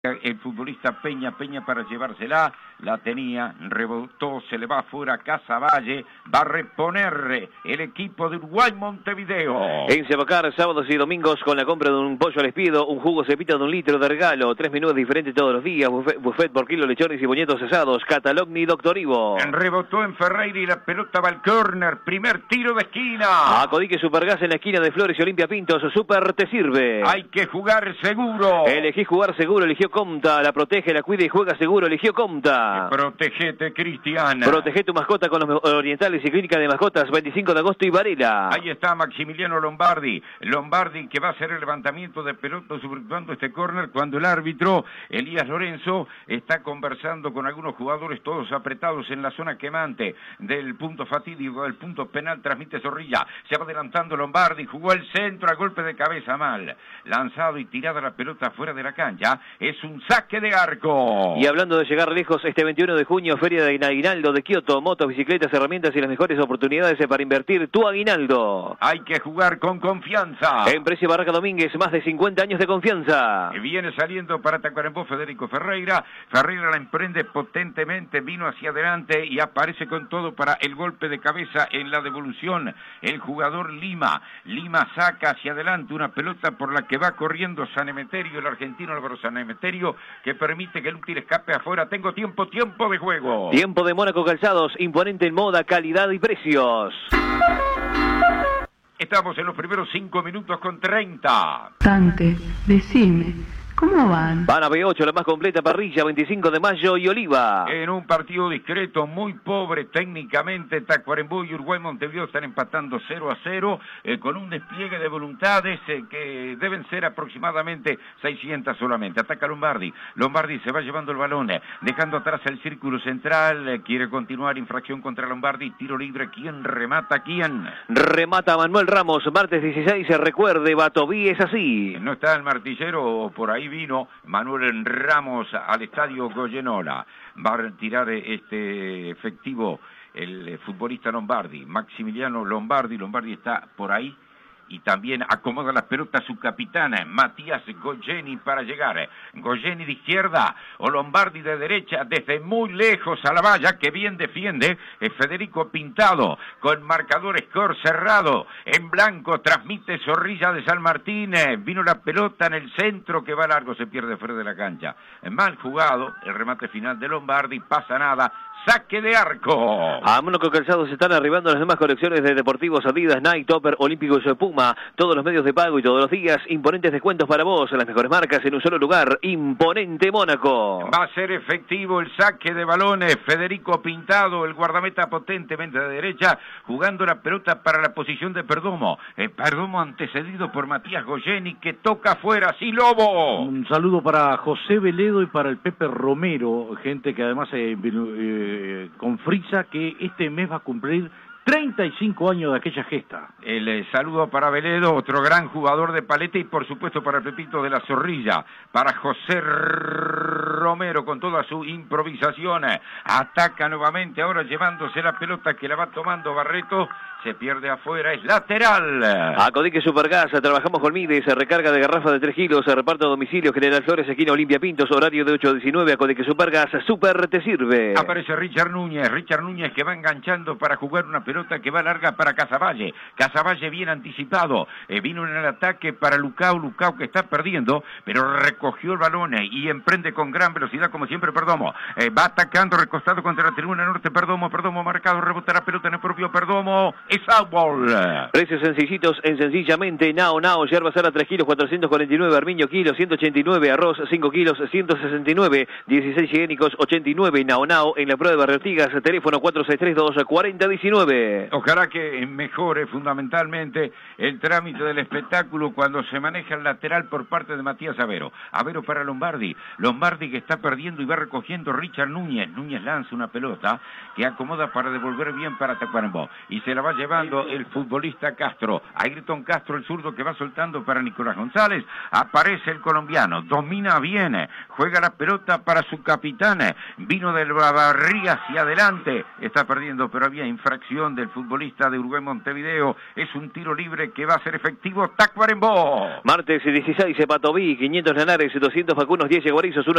El futbolista Peña para llevársela, la tenía, rebotó, se le va afuera Casaballe, va a reponer el equipo de Uruguay Montevideo. En Cebacar, sábados y domingos con la compra de un pollo al espido, un jugo cepita de 1 litro de regalo, 3 menús diferentes todos los días, buffet por kilo, lechones y boñetos asados, Catalogni Doctor Ivo. Rebotó en Ferreira y la pelota va al córner, primer tiro de esquina. Acodique Supergas en la esquina de Flores y Olimpia Pintos, Super te sirve. Hay que jugar seguro. Elegí jugar seguro, eligió Comta, la protege, la cuida y juega seguro, eligió Comta. Protegete, Cristiana. Protege tu mascota con los orientales y clínica de mascotas, 25 de agosto y Varela. Ahí está Maximiliano Lombardi. Lombardi que va a hacer el levantamiento de pelota superando este córner cuando el árbitro Elías Lorenzo está conversando con algunos jugadores todos apretados en la zona quemante del punto fatídico, del punto penal, transmite Zorrilla. Se va adelantando Lombardi, jugó el centro a golpe de cabeza mal. Lanzado y tirada la pelota fuera de la cancha. Es un saque de arco. Y hablando de llegar lejos, este 21 de junio, Feria de Aguinaldo de Kioto, motos, bicicletas, herramientas y las mejores oportunidades para invertir tu aguinaldo. Hay que jugar con confianza. En Precio Barraca Domínguez, más de 50 años de confianza. Viene saliendo para Tacuarembó Federico Ferreira. Ferreira la emprende potentemente, vino hacia adelante y aparece con todo para el golpe de cabeza en la devolución. El jugador Lima. Lima saca hacia adelante una pelota por la que va corriendo San Emeterio, el argentino Álvaro San Emeterio, que permite que el útil escape afuera. Tengo tiempo de juego. Tiempo de Mónaco Calzados, imponente en moda, calidad y precios. Estamos en los primeros 5 minutos con 30. Dante, decime, ¿cómo van? Van a B8, la más completa parrilla, 25 de mayo y Oliva. En un partido discreto, muy pobre técnicamente, Tacuarembó y Uruguay Montevideo están empatando 0-0, con un despliegue de voluntades que deben ser aproximadamente 600 solamente. Ataca Lombardi, Lombardi se va llevando el balón, dejando atrás el círculo central, quiere continuar, infracción contra Lombardi, tiro libre, ¿quién remata? ¿Quién? Remata Manuel Ramos, martes 16, recuerde, Batoví es así. No está el martillero, por ahí vino Manuel Ramos al estadio Goyenola. Va a retirar este efectivo el futbolista Lombardi, Maximiliano Lombardi. Lombardi está por ahí y también acomoda las pelotas su capitana, Matías Goyeni, para llegar. Goyeni de izquierda o Lombardi de derecha, desde muy lejos a la valla, que bien defiende Federico Pintado, con marcador score cerrado, en blanco, transmite Zorrilla de San Martín, vino la pelota en el centro que va largo, se pierde fuera de la cancha. Mal jugado, el remate final de Lombardi, pasa nada, saque de arco. A Mónaco Calzados se están arribando las demás colecciones de deportivos Adidas, Nike, Topper, Olímpicos Puma, todos los medios de pago y todos los días, imponentes descuentos para vos, las mejores marcas en un solo lugar, Imponente Mónaco. Va a ser efectivo el saque de balones, Federico Pintado, el guardameta potentemente de derecha, jugando la pelota para la posición de Perdomo. Perdomo antecedido por Matías Goyeni, que toca afuera, sí, Lobo. Un saludo para José Veledo y para el Pepe Romero, gente que además con Frisa, que este mes va a cumplir 35 años de aquella gesta. El saludo para Veledo, otro gran jugador de paleta, y por supuesto para el Pepito de la Zorrilla, para José Romero con toda su improvisación. Ataca nuevamente, ahora llevándose la pelota que la va tomando Barreto, se pierde afuera, es lateral. Acodique Supergas, trabajamos con Mides, recarga de garrafa de 3 kilos, reparto a domicilio, General Flores, esquina Olimpia Pintos, horario de 8 a 19, Acodique Supergas, Super te sirve. Aparece Richard Núñez que va enganchando para jugar una pelota que va larga para Casaballe. Casaballe bien anticipado, vino en el ataque para Lucao que está perdiendo, pero recogió el balón y emprende con gran velocidad como siempre Perdomo. Va atacando recostado contra la tribuna norte, Perdomo marcado, rebota la pelota en el propio Perdomo. Es outball. Precios sencillitos en Sencillamente. Nao, yerba sala 3 kilos, 449, armiño kilo, 189, arroz 5 kilos, 169, 16 higiénicos, 89, Nao, en la prueba de Barrio Artigas, teléfono 4632-4019. Ojalá que mejore fundamentalmente el trámite del espectáculo cuando se maneja el lateral por parte de Matías Avero. Avero para Lombardi que está perdiendo y va recogiendo Richard Núñez lanza una pelota que acomoda para devolver bien para Tacuarembó y se la va llevando el futbolista Castro. Ayrton Castro, el zurdo que va soltando para Nicolás González. Aparece el colombiano, domina bien, juega la pelota para su capitán. Vino del Barría hacia adelante. Está perdiendo, pero había infracción del futbolista de Uruguay Montevideo. Es un tiro libre que va a ser efectivo. Tacuarembó. Martes 16, Patoví, 500 Lanares, 200 vacunos, 10 Guarizos, 1